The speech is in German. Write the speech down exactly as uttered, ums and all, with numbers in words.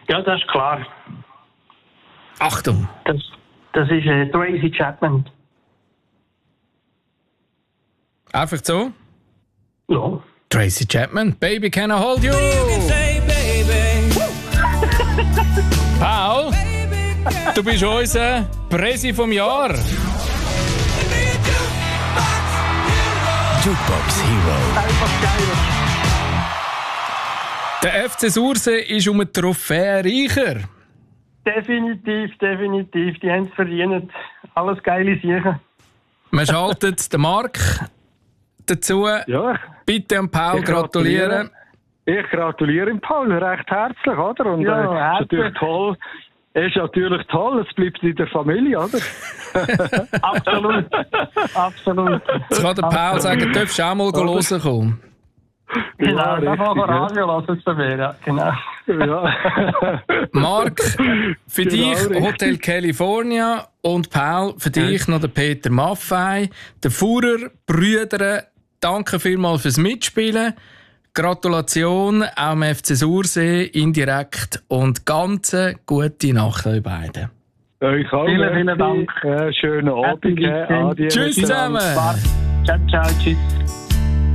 Ja, das ist klar. Achtung! Das, das ist äh, Tracy Chapman. Einfach so? Ja. Tracy Chapman, Baby Can I Hold You? Paul, du bist unser Presi vom Jahr. Jukebox Hero. Einfach geil. Der F C Sursee ist um eine Trophäe reicher. Definitiv, definitiv. Die haben es verdient. Alles geile Sachen. Man schaltet den Marc dazu. Ja, Bitte an Paul ich gratulieren. Ich gratuliere ihm, Paul, recht herzlich, oder? Und Ja, äh, ist natürlich toll. Ist natürlich toll, es bleibt in der Familie, oder? Absolut. Absolut. Jetzt kann der Paul sagen, du darfst auch mal hören kommen. Genau, Ja, da kann man richtig, Radio lassen zu mir, ja. Genau. Ja. Marc, für Genau, dich richtig. Hotel California und Paul, für dich noch der Peter Maffei, der Fuhrer, Brüder, danke vielmals fürs Mitspielen. Gratulation auch am F C Sursee indirekt und ganz gute Nacht euch beiden. Euch auch. Vielen, vielen merci. Dank. Äh, schönen Abend. Happy Weekend. Adi Tschüss miteinander. zusammen! Ciao, ciao, tschüss.